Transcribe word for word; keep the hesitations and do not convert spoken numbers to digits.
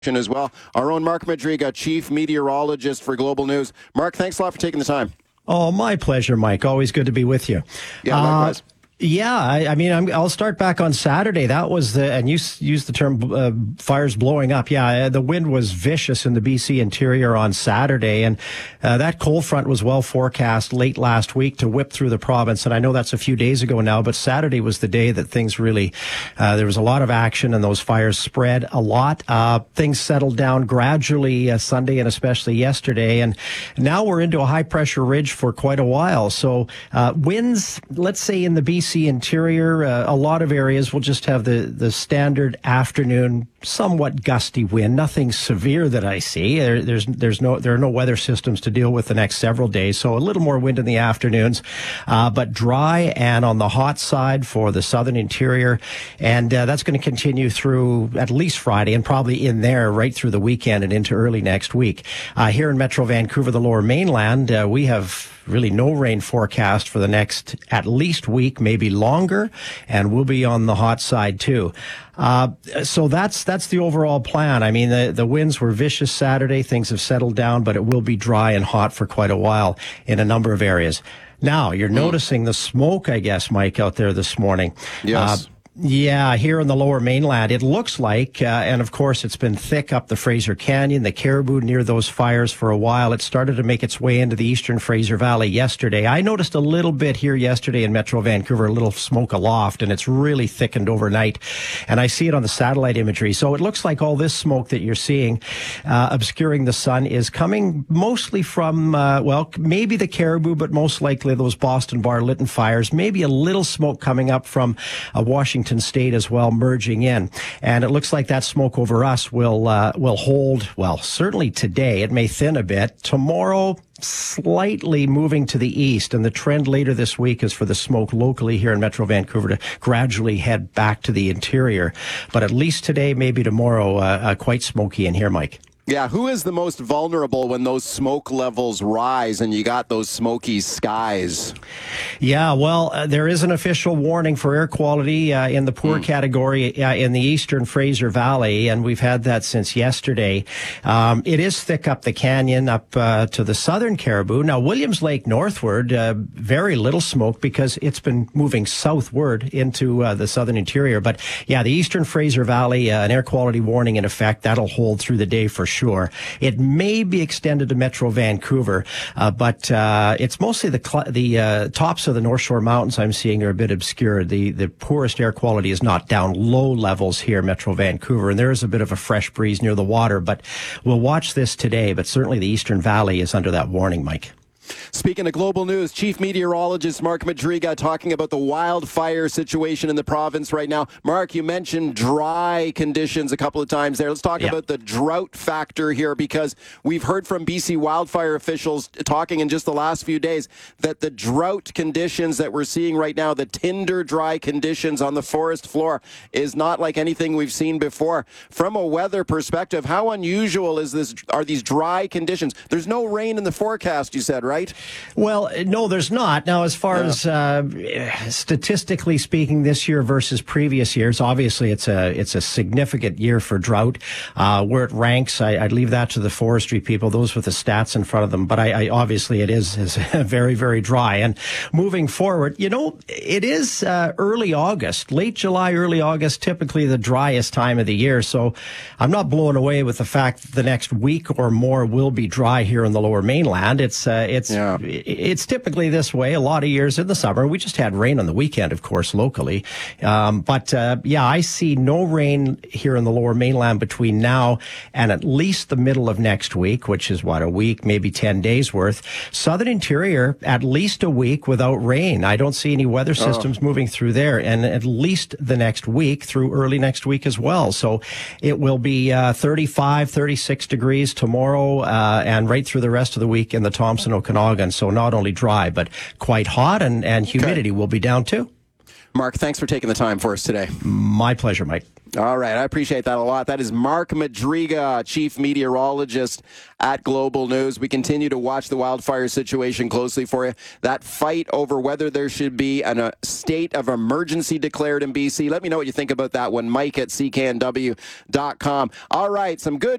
as well. Our own Mark Madriga, chief meteorologist for Global News. Mark, thanks a lot for taking the time. Oh, my pleasure, Mike. Always good to be with you. Yeah, likewise. Uh, Yeah, I, I mean, I'm, I'll start back on Saturday. That was the, and you used the term uh, fires blowing up. Yeah, the wind was vicious in the B C interior on Saturday, and uh, that cold front was well forecast late last week to whip through the province. And I know that's a few days ago now, but Saturday was the day that things really, uh, there was a lot of action and those fires spread a lot. Uh, things settled down gradually uh, Sunday and especially yesterday, and now we're into a high pressure ridge for quite a while. So uh, winds, let's say in the B C interior, uh, a lot of areas will just have the, the standard afternoon, somewhat gusty wind. Nothing severe that I see. There, there's there's no there are no weather systems to deal with the next several days, so a little more wind in the afternoons, uh, but dry and on the hot side for the southern interior, and uh, that's going to continue through at least Friday and probably in there right through the weekend and into early next week. Uh, here in Metro Vancouver, the Lower Mainland, uh, we have really no rain forecast for the next at least week, maybe longer, and we'll be on the hot side too. Uh, so that's that's the overall plan. I mean, the, the winds were vicious Saturday. Things have settled down, but it will be dry and hot for quite a while in a number of areas. Now, you're mm. noticing the smoke, I guess, Mike, out there this morning. Yes. Uh, Yeah, here in the Lower Mainland, it looks like, uh, and of course it's been thick up the Fraser Canyon, the Caribou near those fires for a while. It started to make its way into the eastern Fraser Valley yesterday. I noticed a little bit here yesterday in Metro Vancouver, a little smoke aloft, and it's really thickened overnight. And I see it on the satellite imagery. So it looks like all this smoke that you're seeing uh, obscuring the sun is coming mostly from, uh, well, maybe the Caribou, but most likely those Boston Bar Lytton fires. Maybe a little smoke coming up from uh, Washington State as well, merging in, and it looks like that smoke over us will uh, will hold. Well, certainly today it may thin a bit. Tomorrow, slightly moving to the east, and the trend later this week is for the smoke locally here in Metro Vancouver to gradually head back to the interior. But at least today, maybe tomorrow, uh, uh, quite smoky in here, Mike. Yeah, who is the most vulnerable when those smoke levels rise and you got those smoky skies? Yeah, well, uh, there is an official warning for air quality uh, in the poor mm. category uh, in the eastern Fraser Valley, and we've had that since yesterday. Um, it is thick up the canyon, up uh, to the southern Caribou. Now, Williams Lake northward, uh, very little smoke because it's been moving southward into uh, the southern interior. But yeah, the eastern Fraser Valley, uh, an air quality warning in effect. That'll hold through the day for sure. It may be extended to Metro Vancouver, uh, but uh, it's mostly the cl- the uh, tops of the North Shore Mountains I'm seeing are a bit obscured. The the poorest air quality is not down low levels here, Metro Vancouver, and there is a bit of a fresh breeze near the water. But we'll watch this today. But certainly the Eastern Valley is under that warning, Mike. Speaking of global news, Chief Meteorologist Mark Madriga talking about the wildfire situation in the province right now. Mark, you mentioned dry conditions a couple of times there. Let's talk yeah. about the drought factor here, because we've heard from B C wildfire officials talking in just the last few days that the drought conditions that we're seeing right now, the tinder dry conditions on the forest floor, is not like anything we've seen before. From a weather perspective, how unusual is this? Are these dry conditions? There's no rain in the forecast, you said, right? Well, no, there's not. Now, as far yeah. as uh, statistically speaking, this year versus previous years, obviously it's a it's a significant year for drought. Uh, where it ranks, I, I'd leave that to the forestry people, those with the stats in front of them. But I, I obviously it is, is very, very dry. And moving forward, you know, it is uh, early August, late July, early August, typically the driest time of the year. So I'm not blown away with the fact that the next week or more will be dry here in the Lower Mainland. It's uh, it's Yeah. It's typically this way a lot of years in the summer. We just had rain on the weekend, of course, locally. Um, but, uh, yeah, I see no rain here in the Lower Mainland between now and at least the middle of next week, which is, what, a week, maybe ten days worth. Southern interior, at least a week without rain. I don't see any weather systems oh. moving through there. And at least the next week through early next week as well. So it will be uh, thirty-five, thirty-six degrees tomorrow uh, and right through the rest of the week in the Thompson Okanagan. So not only dry, but quite hot, and, and humidity okay. will be down too. Mark, thanks for taking the time for us today. My pleasure, Mike. All right. I appreciate that a lot. That is Mark Madriga, chief meteorologist at Global News. We continue to watch the wildfire situation closely for you. That fight over whether there should be an, a state of emergency declared in B C. Let me know what you think about that one. Mike at C K N W dot com. All right. Some good